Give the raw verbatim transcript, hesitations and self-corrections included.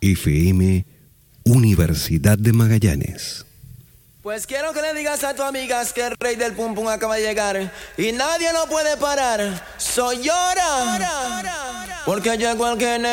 F M, Universidad de Magallanes. Pues quiero que le digas a tus amigas que el rey del pum pum acaba de llegar y nadie lo puede parar. Soy Llora, porque llegó el que